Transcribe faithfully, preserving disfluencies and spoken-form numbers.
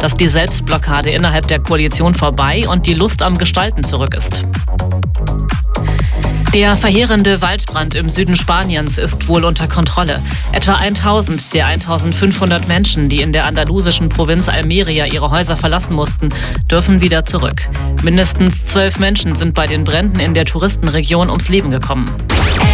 dass die Selbstblockade innerhalb der Koalition vorbei und die Lust am Gestalten zurück ist. Der verheerende Waldbrand im Süden Spaniens ist wohl unter Kontrolle. Etwa tausend der eintausendfünfhundert Menschen, die in der andalusischen Provinz Almeria ihre Häuser verlassen mussten, dürfen wieder zurück. Mindestens zwölf Menschen sind bei den Bränden in der Touristenregion ums Leben gekommen.